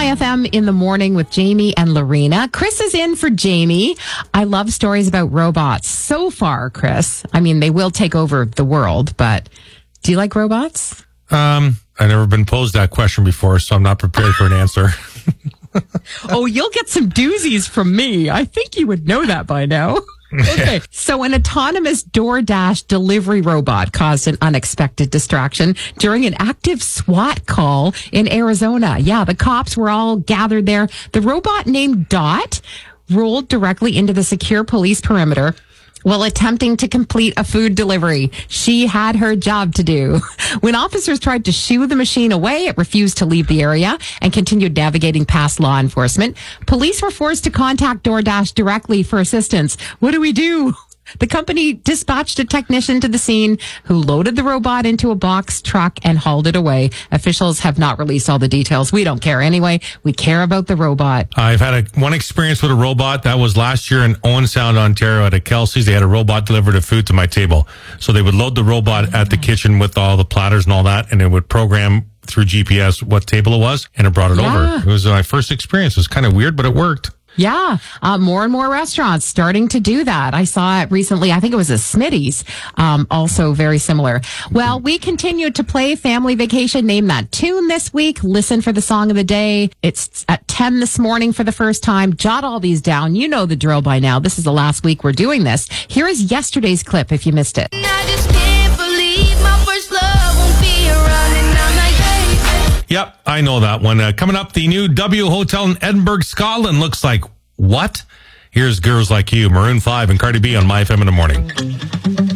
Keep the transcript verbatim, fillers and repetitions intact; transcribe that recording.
F M in the morning with Jamie and Lorena. Chris is in for Jamie. I love stories about robots. So far, Chris, I mean, they will take over the world, but do you like robots? Um, I've never been posed that question before, so I'm not prepared for an answer. Oh, you'll get some doozies from me. I think you would know that by now. Okay, so an autonomous DoorDash delivery robot caused an unexpected distraction during an active SWAT call in Arizona. Yeah, the cops were all gathered there. The robot named Dot rolled directly into the secure police perimeter while attempting to complete a food delivery. She had her job to do. When officers tried to shoo the machine away, it refused to leave the area and continued navigating past law enforcement. Police were forced to contact DoorDash directly for assistance. What do we do? The company dispatched a technician to the scene who loaded the robot into a box truck and hauled it away. Officials have not released all the details. We don't care anyway. We care about the robot. I've had a, one experience with a robot. That was last year in Owen Sound, Ontario at a Kelsey's. They had a robot deliver the food to my table. So they would load the robot at the kitchen with all the platters and all that, and it would program through G P S what table it was, and it brought it Yeah. over. It was my first experience. It was kind of weird, but it worked. Yeah, uh, more and more restaurants starting to do that. I saw it recently. I think it was a Smitty's, um, also very similar. Well, we continued to play Family Vacation. Name that tune this week. Listen for the song of the day. It's at ten this morning for the first time. Jot all these down. You know the drill by now. This is the last week we're doing this. Here is yesterday's clip if you missed it. I just can't believe my first love won't be around, and I'm like, hey. Yep, I know that one. Uh, coming up, the new W Hotel in Edinburgh, Scotland looks like what? Here's Girls Like You, Maroon five and Cardi B on My F M in the morning.